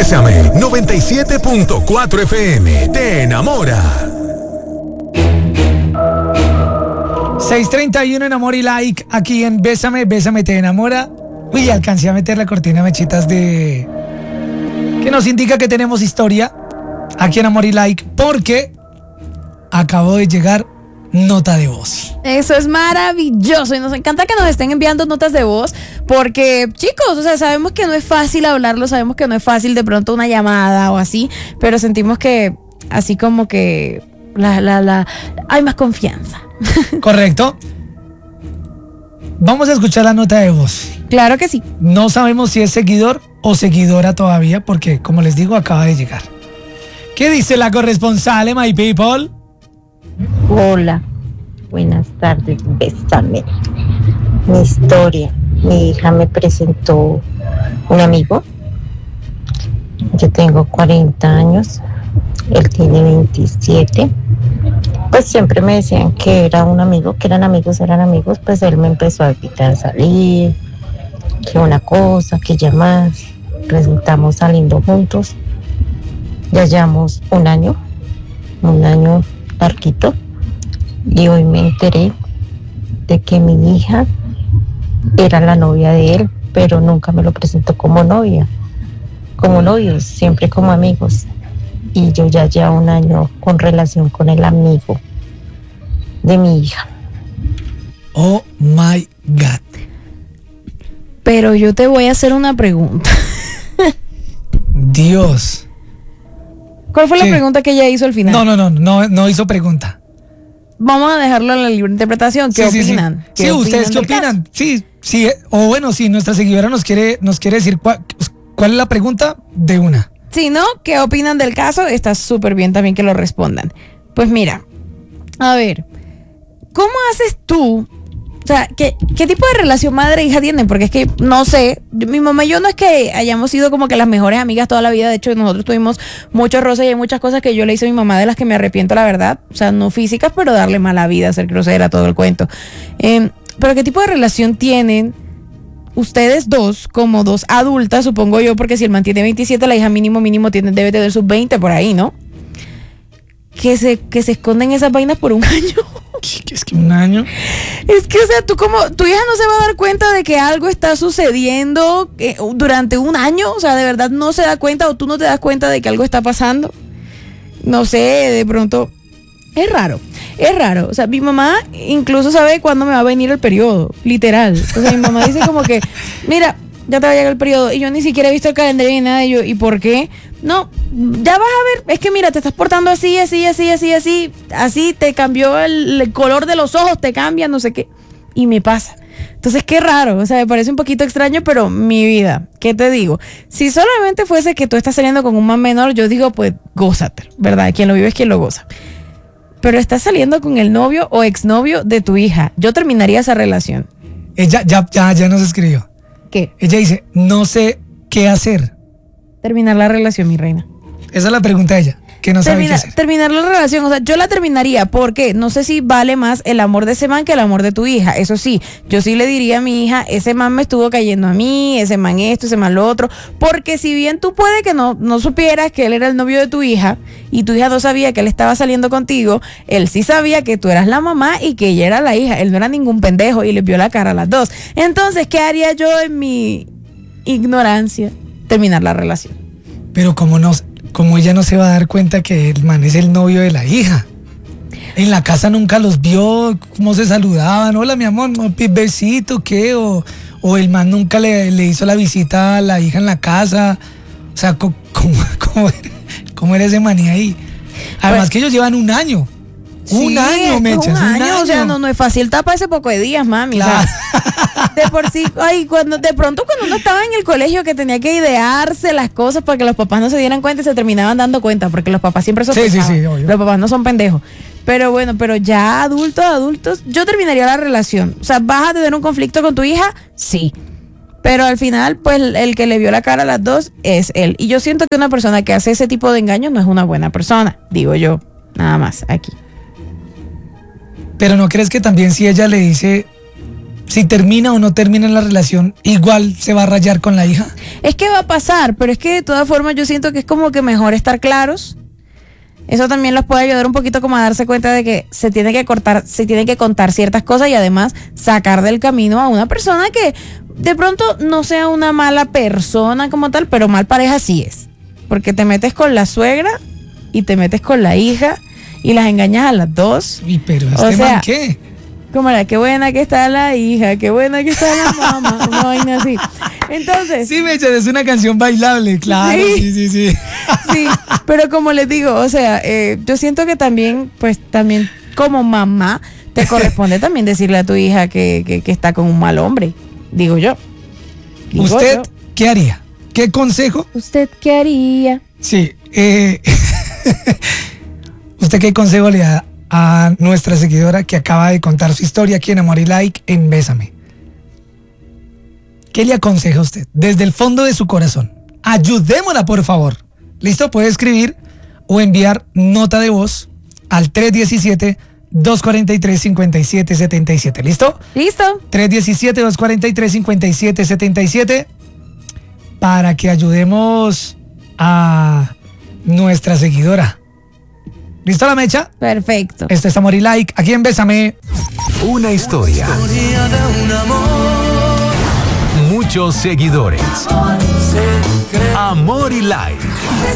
Bésame 97.4 FM. Te enamora. 6:31 en Amor y Like, aquí en Bésame, Bésame te enamora. Uy, alcancé a meter la cortina mechitas de... que nos indica que tenemos historia aquí en Amor y Like, porque acabó de llegar nota de voz. Eso es maravilloso y nos encanta que nos estén enviando notas de voz porque, chicos, o sea, sabemos que no es fácil hablarlo, sabemos que no es fácil de pronto una llamada o así, pero sentimos que así como que hay más confianza. ¿Correcto? Vamos a escuchar la nota de voz. Claro que sí. No sabemos si es seguidor o seguidora todavía porque, como les digo, acaba de llegar. ¿Qué dice la corresponsal, my people? Hola, buenas tardes, Bésame. Mi historia, mi hija me presentó un amigo. Yo tengo 40 años, él tiene 27. Pues siempre me decían que era un amigo, que eran amigos, pues él me empezó a invitar a salir, que una cosa, que ya más. Resultamos saliendo juntos, ya llevamos un año larguito, y hoy me enteré de que mi hija era la novia de él, pero nunca me lo presentó como novia, como novios, siempre como amigos. Y yo ya llevo un año con relación con el amigo de mi hija. Oh my God. Pero yo te voy a hacer una pregunta. Dios. ¿Cuál fue la pregunta que ella hizo al final? No hizo pregunta. Vamos a dejarlo a la libre interpretación. ¿Qué opinan? Sí, ¿ustedes qué opinan? Sí, o bueno, si nuestra seguidora nos quiere decir cuál es la pregunta, de una. Si no, ¿qué opinan del caso? Está súper bien también que lo respondan. Pues mira, a ver, ¿cómo haces tú? O sea, ¿qué tipo de relación madre-hija tienen? Porque es que, no sé, mi mamá y yo no es que hayamos sido como que las mejores amigas toda la vida. De hecho, nosotros tuvimos muchos roces y hay muchas cosas que yo le hice a mi mamá de las que me arrepiento, la verdad. O sea, no físicas, pero darle mala vida, ser grosera, todo el cuento. Pero ¿qué tipo de relación tienen ustedes dos como dos adultas, supongo yo? Porque si el man tiene 27, la hija mínimo debe tener sus 20 por ahí, ¿no? Que se esconden esas vainas por un año. ¿Qué es que un año? Es que, o sea, tu hija no se va a dar cuenta de que algo está sucediendo durante un año. O sea, de verdad no se da cuenta, o tú no te das cuenta de que algo está pasando. No sé, de pronto. Es raro. O sea, mi mamá incluso sabe cuándo me va a venir el periodo, literal. O sea, mi mamá dice como que, mira, ya te va a llegar el periodo. Y yo ni siquiera he visto el calendario ni nada. ¿Y por qué? No, ya vas a ver. Es que mira, te estás portando así. Así te cambió el color de los ojos, te cambia, no sé qué. Y me pasa. Entonces, qué raro. O sea, me parece un poquito extraño, pero mi vida, ¿qué te digo? Si solamente fuese que tú estás saliendo con un man menor, yo digo, pues, gózate, ¿verdad? Quien lo vive es quien lo goza. Pero estás saliendo con el novio o exnovio de tu hija. Yo terminaría esa relación. Ella ya nos escribió. ¿Qué? Ella dice, no sé qué hacer. Terminar la relación, mi reina. Esa es la pregunta de ella, que no sabe qué hacer. Terminar la relación, o sea, yo la terminaría porque no sé si vale más el amor de ese man que el amor de tu hija. Eso sí, yo sí le diría a mi hija, ese man me estuvo cayendo a mí, ese man esto, ese man lo otro. Porque si bien tú puede que no supieras que él era el novio de tu hija y tu hija no sabía que él estaba saliendo contigo, él sí sabía que tú eras la mamá y que ella era la hija. Él no era ningún pendejo y le vio la cara a las dos. Entonces, ¿qué haría yo en mi ignorancia? Terminar la relación. Pero como ella no se va a dar cuenta que el man es el novio de la hija. En la casa nunca los vio, cómo se saludaban. Hola, mi amor, ¿no? Besito, ¿qué? O el man nunca le hizo la visita a la hija en la casa. O sea, ¿cómo era ese maní ahí? Además, pues, que ellos llevan un año. Un año, Mechas, un año. O sea, no es fácil tapar ese poco de días, mami. Claro. De por sí, cuando uno estaba en el colegio que tenía que idearse las cosas para que los papás no se dieran cuenta y se terminaban dando cuenta, porque los papás siempre son pendejos. Sí, obvio. Los papás no son pendejos. Pero bueno, ya adultos, yo terminaría la relación. O sea, ¿vas a tener un conflicto con tu hija? Sí. Pero al final, pues, el que le vio la cara a las dos es él. Y yo siento que una persona que hace ese tipo de engaños no es una buena persona, digo yo, nada más aquí. Pero ¿no crees que también si ella le dice, si termina o no termina la relación, igual se va a rayar con la hija. Es que va a pasar, pero es que de todas formas yo siento que es como que mejor estar claros. Eso también los puede ayudar un poquito como a darse cuenta de que se tiene que contar ciertas cosas y además sacar del camino a una persona que de pronto no sea una mala persona como tal, pero mal pareja sí es. Porque te metes con la suegra y te metes con la hija y las engañas a las dos. Uy, pero O sea, man, ¿qué? Como era, qué buena que está la hija, qué buena que está la mamá, una vaina así. Entonces, Sí, Mecha, es una canción bailable, claro, Sí. sí. sí, pero como les digo, o sea, yo siento que también como mamá, te corresponde también decirle a tu hija que está con un mal hombre, digo yo. Digo ¿Usted yo. qué haría? ¿Qué consejo? ¿Usted qué haría? Sí, ¿usted qué consejo le da a nuestra seguidora que acaba de contar su historia aquí en Amor y Like en Bésame? ¿Qué le aconseja a usted? Desde el fondo de su corazón. Ayudémosla, por favor. ¿Listo? Puede escribir o enviar nota de voz al 317-243-5777. ¿Listo? ¿Listo? 317-243-5777 para que ayudemos a nuestra seguidora. ¿Listo la Mecha? Perfecto. Esto es Amor y Like, aquí en Bésame. Una historia. Muchos seguidores. Amor y Like.